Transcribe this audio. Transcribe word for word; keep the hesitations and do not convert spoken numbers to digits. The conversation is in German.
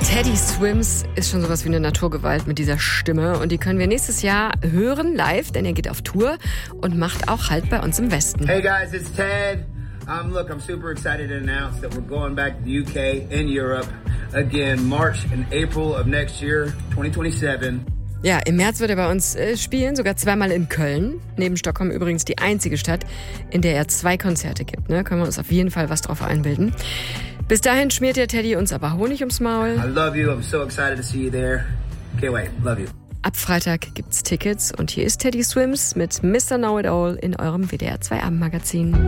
Teddy Swims ist schon sowas wie eine Naturgewalt mit dieser Stimme. Und die können wir nächstes Jahr hören, live, denn er geht auf Tour und macht auch Halt bei uns im Westen. Hey guys, it's Ted. Um, look, I'm super excited to announce that we're going back to the U K and Europe again, March and April of next year, twenty twenty-seven. Ja, im März wird er bei uns äh, spielen, sogar zweimal in Köln. Neben Stockholm übrigens die einzige Stadt, in der er zwei Konzerte gibt. Ne? Können wir uns auf jeden Fall was drauf einbilden. Bis dahin schmiert der Teddy uns aber Honig ums Maul. I love you. I'm so excited to see you there. Can't wait. Love you. Ab Freitag gibt's Tickets und hier ist Teddy Swims mit Mister Know It All in eurem W D R zwei Abendmagazin.